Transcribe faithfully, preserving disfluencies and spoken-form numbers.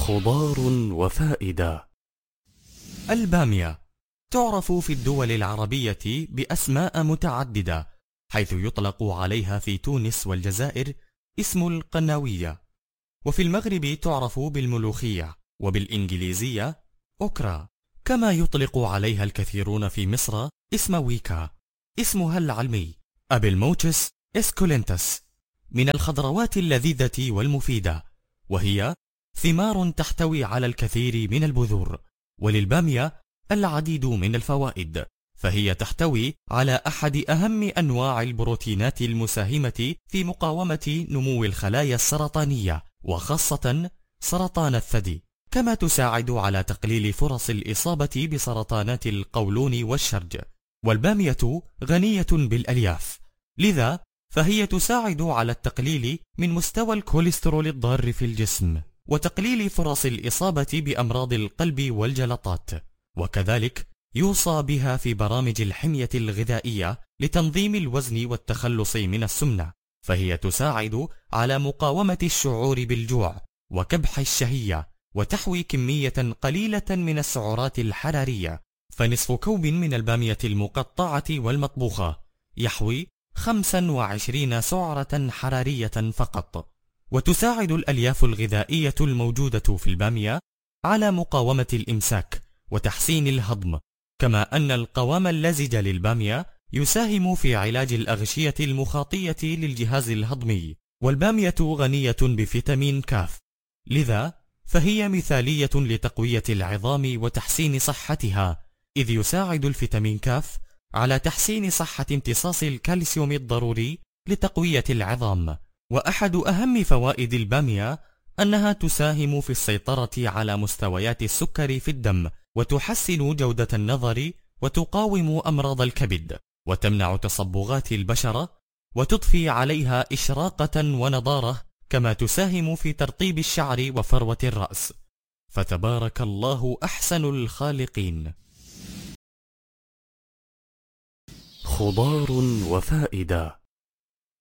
خضار وفائدة. البامية تعرف في الدول العربية بأسماء متعددة، حيث يطلق عليها في تونس والجزائر اسم القناوية، وفي المغرب تعرف بالملوخية، وبالإنجليزية أوكرا، كما يطلق عليها الكثيرون في مصر اسم ويكا. اسمها العلمي أبلموتشس اسكولنتس، من الخضروات اللذيذة والمفيدة، وهي ثمار تحتوي على الكثير من البذور. وللبامية العديد من الفوائد، فهي تحتوي على أحد أهم أنواع البروتينات المساهمة في مقاومة نمو الخلايا السرطانية، وخاصة سرطان الثدي، كما تساعد على تقليل فرص الإصابة بسرطانات القولون والشرج. والبامية غنية بالألياف، لذا فهي تساعد على التقليل من مستوى الكوليسترول الضار في الجسم، وتقليل فرص الإصابة بأمراض القلب والجلطات. وكذلك يوصى بها في برامج الحمية الغذائية لتنظيم الوزن والتخلص من السمنة، فهي تساعد على مقاومة الشعور بالجوع وكبح الشهية، وتحوي كمية قليلة من السعرات الحرارية. فنصف كوب من البامية المقطعة والمطبوخة يحوي خمسة وعشرين سعرة حرارية فقط. وتساعد الألياف الغذائية الموجودة في البامية على مقاومة الإمساك وتحسين الهضم، كما أن القوام اللزج للبامية يساهم في علاج الأغشية المخاطية للجهاز الهضمي. والبامية غنية بفيتامين كاف، لذا فهي مثالية لتقوية العظام وتحسين صحتها، إذ يساعد الفيتامين كاف على تحسين صحة امتصاص الكالسيوم الضروري لتقوية العظام. وأحد أهم فوائد البامية أنها تساهم في السيطرة على مستويات السكر في الدم، وتحسن جودة النظر، وتقاوم أمراض الكبد، وتمنع تصبغات البشرة، وتضفي عليها إشراقة ونضارة، كما تساهم في ترطيب الشعر وفروة الرأس. فتبارك الله أحسن الخالقين. خضار وفائدة.